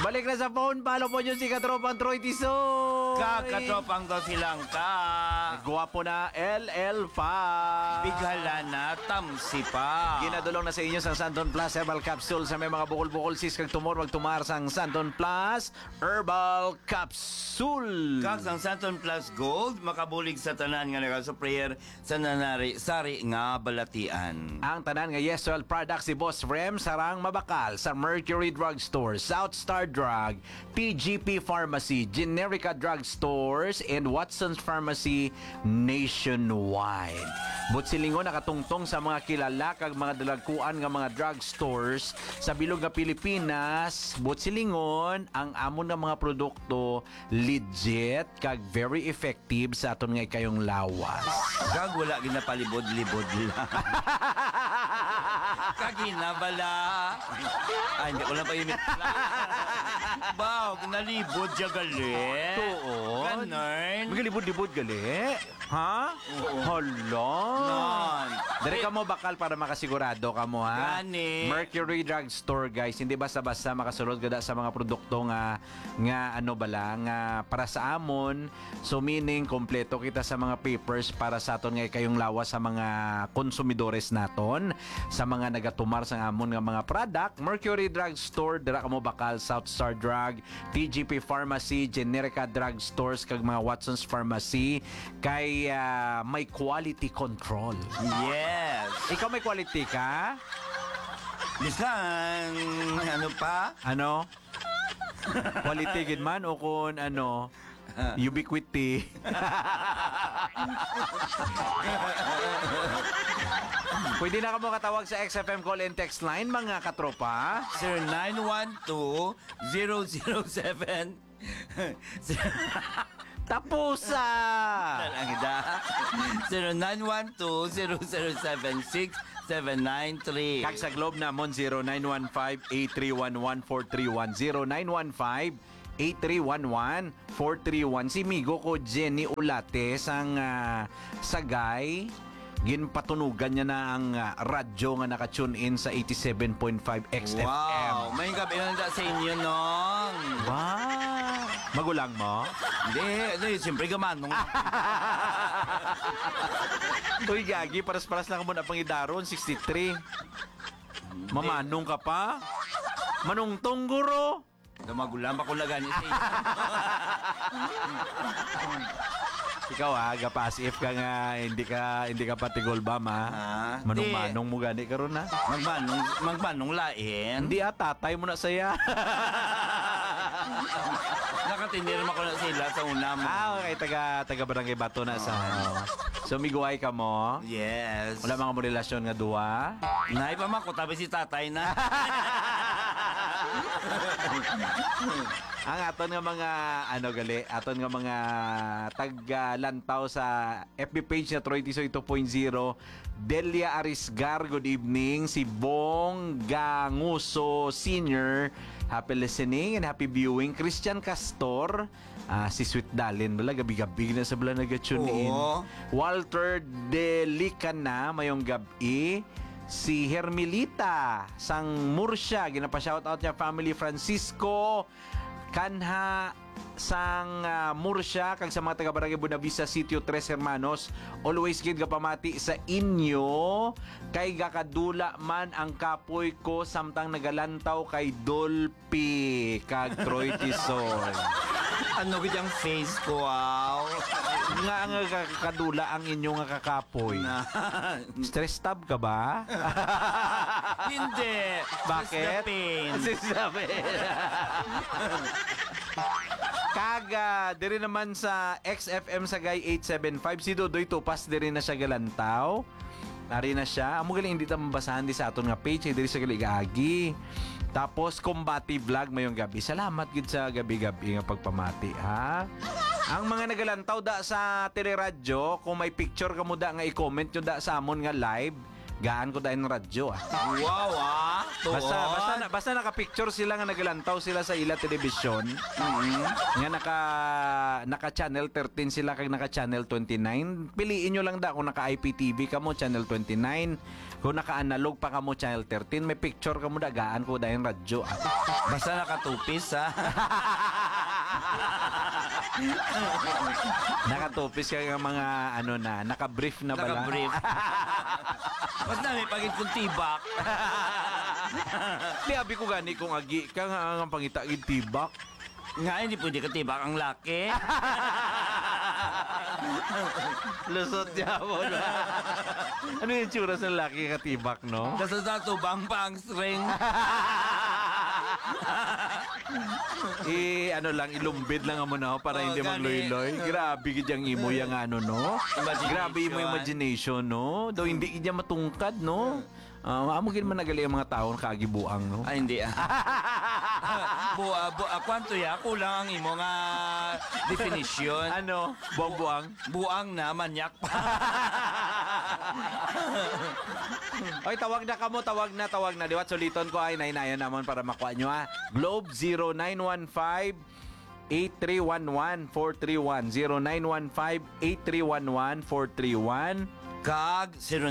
Balik na sa phone. Palo po nyo si Katropang Troy Tisoy. Kakatropang to silang ka. Guwapo na LL pa. Bighala na tamsi pa. Ginadulong na sa inyo sang Santon Plus Herbal Capsule sa may mga bukol-bukol sis kag tumor magtumar sang Santon Plus Herbal Capsule. Kag sang Santon Plus Gold makabulig sa tanan nga nagasuprayer sa nanari sari nga balatian. Ang tanan nga Yes Oil products si Boss Rem sarang mabakal sa Mercury Drug Store, South Star Drug, PGP Pharmacy, Generica Drug Stores, and Watson's Pharmacy nationwide. Butsilingon nakatungtong sa mga kilala kag mga dalagkuan nga mga drug stores sa bilog nga Pilipinas. Butsilingon ang amon nga mga produkto legit kag very effective sa aton nga kayong lawas. Kag wala ginapalibod-libod lang. Kag ginabala. Ay, hindi ko lang pa imit lang. Baw, nalibod siya gali. Tuon. Ganun. Magalibod-libod gali. Ha? Oo. Hala. Non. Dari ka mo bakal para makasigurado ka mo, ha? Gani. Mercury Drug Store, guys. Hindi basta-basta makasulod kada sa mga produkto nga ano bala, nga para sa amon. So meaning, kompleto kita sa mga papers para sa aton nga kayong lawas sa mga konsumidores naton. Sa mga nagatumar sa amon nga mga product. Mercury Drug Store, dira ka mo bakal, South Star Drug, TGP Pharmacy, Generica Drug Stores, kag mga Watson's Pharmacy. Kay may quality control. Yes. Ikaw may quality ka? Bisan, ano pa? Ano? Quality gid man o kung ano? Ubiquity. Pwede na ka mo katawag sa XFM call and text line, mga katropa. 0912-007 Tapusa! Ang ida. 0912-007-6793. Kag sa Globe namon 0915-831-1431 0915-831-1431. Si Migo ko Jenny Ulates ang sagay ginpatunugan niya na ang radyo nga naka-tune in sa 87.5 XFM. Wow, may gabi na sa inyo nung. Wow! Magulang mo? Hindi, siyempre gamanong. Uy, gagi, paras-paras lang mo na pangidaron, 63. Mamanong ka pa? Manong tungguro? Magulang pa ko na ganit sa inyo. Ikaw gapasif ka nga, hindi ka patigol ba, ma? Manong-manong mo gani karon na? Magmanong lain. Hindi tatay mo na saya. Nakatindir mo ko na sila sa una mo. Okay, taga Barangay Bato na sa. So miguway ka mo? Yes. Wala mga mo relasyon nga duwa? Nay pa mako tabi si tatay na. Ang aton nga mga aton nga mga tag-lantaw sa FB page na Troy Tisoy 2.0, Delia Arisgar, good evening. Si Bong Ganguso Senior, happy listening and happy viewing. Christian Castor, si Sweet Dalin, wala gabi-gabi na sa bala nag-tune in. Walter Delicana, mayong gabi. Si Hermelita sang Murcia, ginapa-shoutout niya family Francisco Kanha sang Murcia kag sa mga taga Barangay Buenavista Sitio Tres Hermanos. Always gid pamati sa inyo kay gakadula man ang kapoy ko samtang nagalantaw kay Dolphy kag Troy Tisoy. Ano gid ang face ko, wow. Nga ang kadula ang inyo nga kakapoy. Stress tab ka ba? Hindi. Bakit? Sisapin. Kaga, diri naman sa XFM Sagay 875, si Dodoy Tupas, diri na siya galantaw. Nari na siya. Amo galing hindi ta mabasahan di sa aton nga page, diri sa galigagi. Tapos, Combati Vlog mayong gabi. Salamat gid sa gabi-gabi nga pagpamati, ha? Ang mga nagalantaw da sa teleradyo, kung may picture ka mo da nga i-comment nyo da sa amon nga live, gaan ko dahil ng radyo ah. Wow, tuon. Basta naka-picture sila nga naglantaw sila sa ila telebisyon. Nga naka channel 13 sila kag naka channel 29. Piliin nyo lang da kung naka IPTV ka mo channel 29. Kung naka analog pa ka mo channel 13, may picture ka mo dagaan ko dahil radyo ah. Basta nakatupis, ha? Nakatupis ka ng mga naka-brief na bala. Naka-brief. Basta may pagit kong tibak. Di abi ko gani kung agi ka nga ang pangitagid tibak. Nga, hindi pwede ka tibak ang laki. Lusot niya mo na. Ano yung tsura sa laki katibak, no? Kasi sa tubang pa ang string. Ilumbid lang mo na para hindi gani. magloy-loy. Grabe gidyang imo yung no? Imagination. Grabe imo yung imagination, no? Daw hindi gidya matungkad, no? Amo gid man nagali ang mga taon kagibuang, no? Ay, hindi. Kwanto ya? Kulang ang imo nga definition. Ano? Buang-buang? Buang na, manyak pa. Oy, tawag na. Diwat suliton ko ay nainayon namon para makuha nyo ha. Globe 0915 8311 431 0915 8311 431 Kag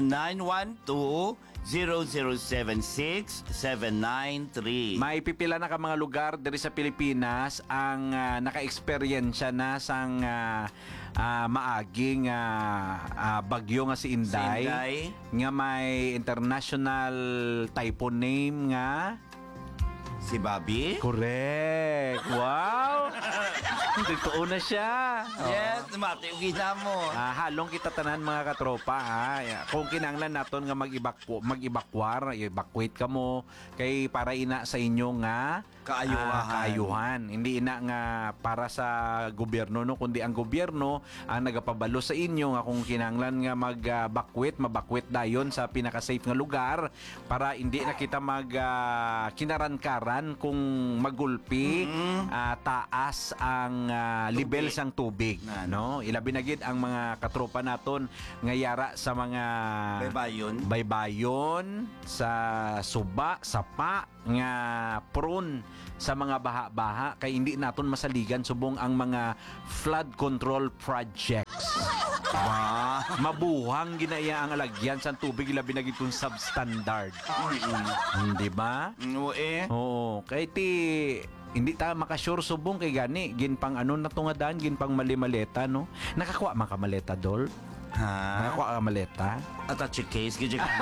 0912-0076-793. May pipila na ka mga lugar diri sa Pilipinas ang naka-eksperyensya na sang maaging bagyo nga si Inday, nga may international typhoon name nga Si Bobby? correct. Wow. Totoo na siya. Yes, mati ugina mo. Halong kita tanan mga katropa ha. Kung kinanglan naton nga evacuate ka mo kay para ina sa inyo nga kaayuhan. Hindi ina nga para sa gobyerno no, kundi ang gobyerno ang nagapabalo sa inyo nga kung kinanglan nga mabakwit dayon sa pinaka-safe nga lugar para hindi na kita kinarankaran kung magulpi taas ang level sang tubig, no? Ilabi na gid ang mga katropa naton nga yara sa mga baybayon sa suba, sapa nga prone sa mga baha-baha kay hindi naton masaligan subong ang mga flood control projects. Mabuhang ginaya ang alagyan sa tubig ilabi na gid kung substandard. Di ba? Oo, kay hindi ta makasure subong kay gani ginpang na tungadaan ginpang mali-maleta no. Nakakuha man ka maleta dol? Nakakuha ka maleta? Attach a case, gidya ka.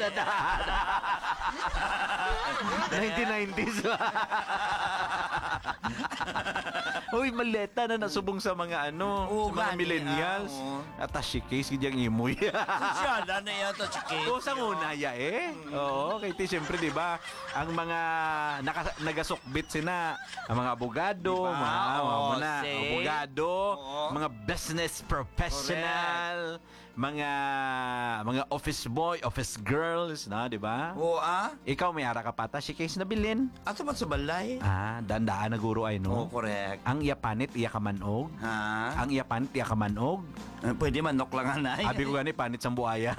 1990s. Uy, maleta na nasubong sa mga sa mga millennials. Attache case gidyang imoy. Sosyala na yan, attach a case. O sa una Oo, kay siyempre 'di ba, ang mga nagasukbit sina ang mga abogado, Diba? abogado, mga business professional, mga office boy, office girls, na 'di ba? Ikaw may ara ka pata si case na bilin. Ato ba sa balay? Dandaan na guro ay no. Correct. Ang iyapanit iya ka manog. Ang iyapanit iya ka manog. Pwede manok lang anay. Abi ko gani panit sang buaya.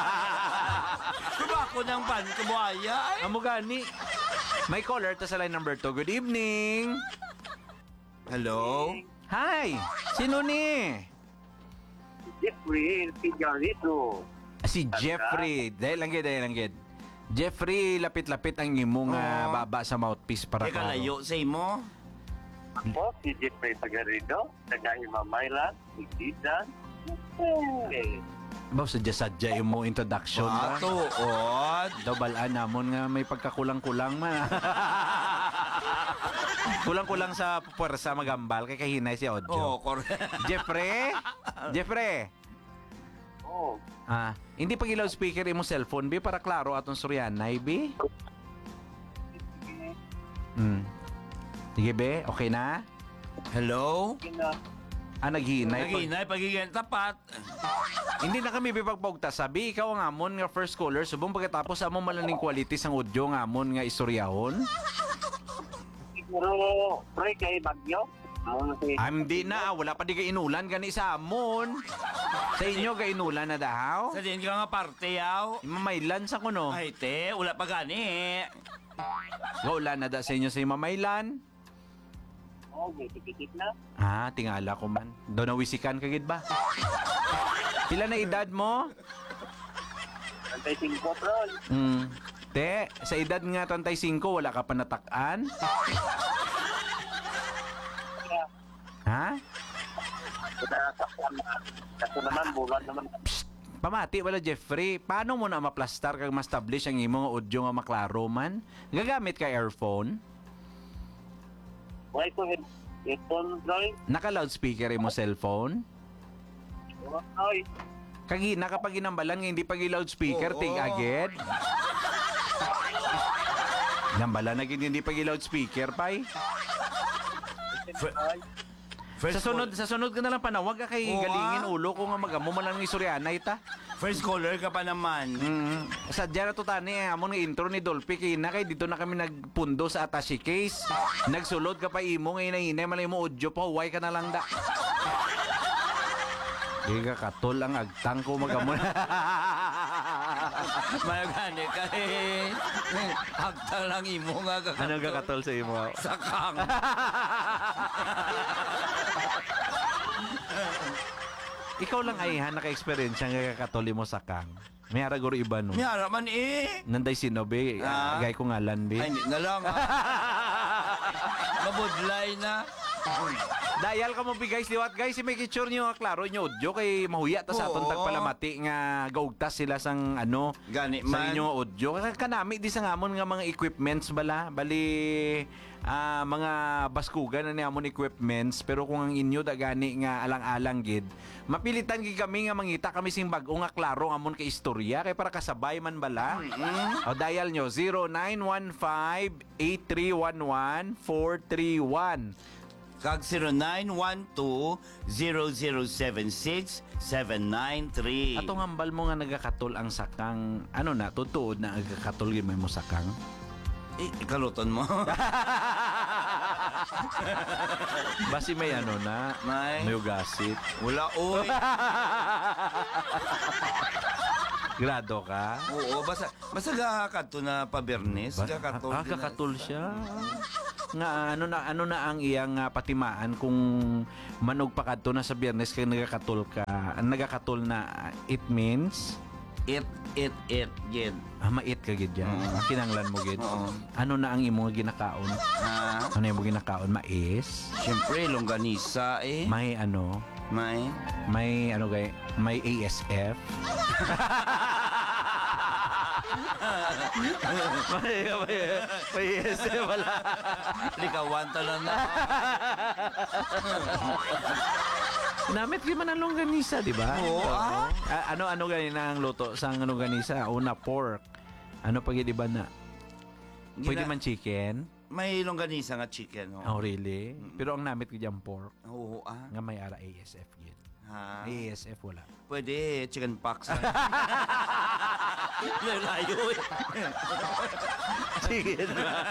Diba ako ng pan kabuhaya? Amo gani. May caller to sa line number 2. Good evening. Hello? Hi. Sino ni? Jeffrey Pijarito. Si Jeffrey. Dahil lang gid. Jeffrey, lapit-lapit ang imong baba sa mouthpiece para Teka, layo sa imo? Ako, si Jeffrey Pijarito. Taga-Imamayla, Igdisan. Baw sadya mo introduction ba? Tuod. Balaan namon nga may pagkakulang-kulang man. Kulang-kulang sa puwersa magambal kay kahinay si Odjo. Correct. Jeffrey. Oh. Hindi pag ilaw speaker imo cellphone bi para klaro atong suryanay bi. Sige be, okay na? Hello? Naghinay. Pagiging tapat. Hindi na kami bipagpugta. Sabi, ikaw ang amon nga first caller. Subong pagkatapos amon malaning quality sang audio nga amon nga istoryahon. Siguro, pre, kay Bagyo. Mo si Hindi na, wala pa di ka inulan gani sa amon. Sa inyo ka inulan na daw? Sa din ka nga parte yaw. Imamaylan sa kuno. Ay, te, wala pa gani. Gaulan na da sa inyo sa imamaylan. Oh, may tikit na. Ah, tingala ko man. Doon nawisikan ka gid ba? Pila na edad mo? Antay 5 Ron. Te, sa edad nga 35, wala ka pa natakan? Ha? Kaso naman, bulan naman. Pamati wala Jeffrey, paano mo na maplastar kag ma-establish ang imong audio nga maklaro man? Gagamit ka earphone? Why ko headphone, Roy? Naka-loudspeaker mo cellphone? Ay, Kagi nakapag inambalan nga hindi pag loudspeaker Oo. ting agad. Inambalan na gid hindi pag loudspeaker pay. First Sa sunod ka na lang panawag ka kay Oo, galingin ulo ko nga magamo man lang istoryana ita. First caller ka pa naman. Sadya na to tani amon nga intro ni Dolphy kay na kay dito na kami nagpundo sa attache case. Nagsulod ka pa imo nga inahinay malay mo audio pa huway ka na lang da. Di ka katol ang agtang ko magamo. Mayagani ka eh. Hagtang lang imo nga kakatol. Ano ka katol sa imo? Sakang. Ikaw lang ay ha naka-experience nga kakatol mo sa kang. May aragor iba no. Miyara man eh. Nanday sinobe, Ah. gay ko ngalan be. Ay, hindi na lang. Mabudlay na. Dayal ka mo bi guys, liwat guys, si may kitsure nyo nga klaro nyo audio kay mahuya ta sa aton Oo. tagpalamati nga gaugtas sila sang ano Gani sa man. inyo audio. Kasi kanami di sa ngamon nga mga equipments bala, bali mga baskugan na niamon equipments pero kung ang inyo dagani nga alang-alang gid, mapilitan gid kami nga mangita kami sing bag-o nga klaro amon ka istorya kay para kasabay man bala. O dial nyo 0915-8311-431. Kag 0912-0076-793. Atong hambal mo nga nagakatol ang sakang, ano na, tutuod na nagakatol gid may mo sakang. Eh, ikaluton mo. Basi may ano na, May. may ugasit. Wala, oy. Grado ka? Oo, basta gakato na pabernes. Gakato. Kakatol siya. Nga ano na ang iyang patimaan kung manog pa kadto na sa Biyernes kay nagakatol ka. Ang nagakatol na it means It, gid. mait ka gid yan. Kinanglan mo gid. Oo. Ano na ang imong ginakaon? Ha? Ano yung ginakaon? Mais? Siyempre, longganisa eh. May ano? May. May ano gay? May ASF? may ASF wala. Likawan talan na. Namit di man ang longganisa, di ba? Oo, ah. Ano ganina ang luto sa longganisa? Una pork. Ano pag iba na? Pwede man chicken? May longganisa nga chicken. Oh, really? Pero ang namit ko dyan pork. Oo, ah. Nga may ara ASF yun. Ha? ASF wala. Pwede, chicken pox. Layo eh. Chicken.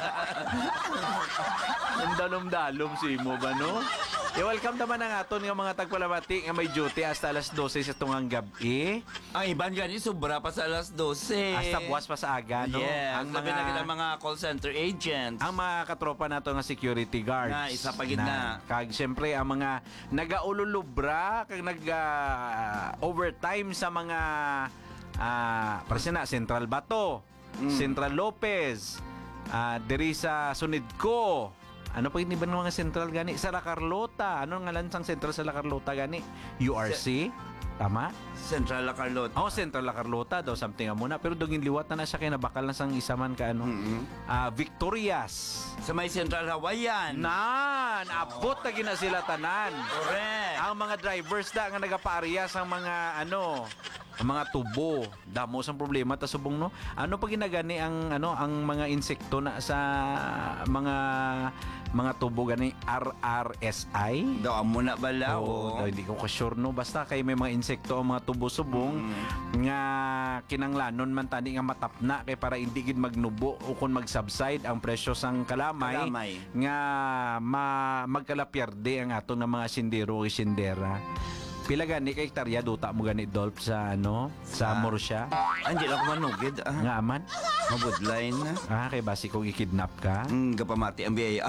Ang dalom-dalom si mo ba, no? I-welcome naman ang aton nga mga tagpalamati nga may duty hasta alas 12 sa tungang gabi. Ang iban gani, sobra pa sa alas 12. Hasta buwas pa sa aga, no? Yes, ang sabi na kita mga call center agents. ang mga katropa nato nga security guards. Na, isa pa gid na. Kag syempre ang mga nagaululubra kag overtime sa mga presena Central Bato, Central Lopez, diri sa Sunidco. Ano pa ini ba ng mga central gani? Sa La Carlota. Ano nga lansang central sa La Carlota gani? URC? Tama? Central La Carlota. Oh, Central La Carlota daw something muna. Pero dugin liwat na siya kay nabakal na sang isa man ka ano. Victorias. Sa may Central Hawaiian. Nan, abot na gina sila tanan. Correct. Ang mga drivers da nga nagapaarya sa mga ano, ang mga tubo. Damo sang problema ta subong no. Ano pa ginagani ang ano ang mga insekto na sa mga mga tubo gani RRSI. Daw amo na bala Oo, o. hindi ko ka-sure no. Basta kay may mga insekto o mga tubo-subong nga kinanglanon man tani nga matapna kay para hindi gid magnubo o kung mag-subside ang presyo sang kalamay, Kalamay. nga magkalapyerde ang aton nga mga sindero o sindera. Pila gani kay hektarya duta mo gani Dolph sa sa Morsya Andiyan ako manugid. nga aman. Mabudline na. Kay basi kung i-kidnap ka. Gapamati ang biyaya.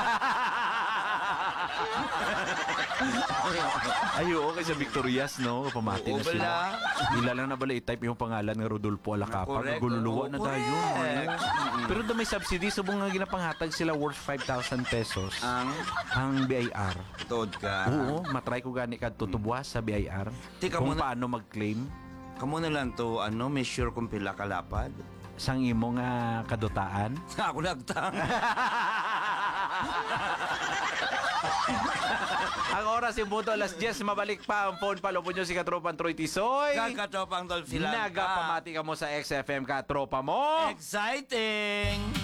Ay, oo, kay sa Victorias, no? Pamati Oo, na sila. bala. Ila lang na bala i-type yung pangalan ng Rodolfo Alacapa. Correct. Gululuwa na Oo, tayo. correct. Pero doon may subsidy, subong nga ginapanghatag sila worth 5,000 pesos. Ang BIR. Tod ka. Oo, matry ko gani ka tutubuas sa BIR. Tika Kung muna. paano mag-claim. Kamo na lang to, measure kung pila kalapad. Sang imo nga kadutaan. Ako nagtang. Ang oras yung punto, alas 10, mabalik pa ang phone palo po nyo si Katropan Troy Tisoy. Kakatopang Dolph Silanta. Nagapamati ka mo sa XFM Katropa mo. Exciting!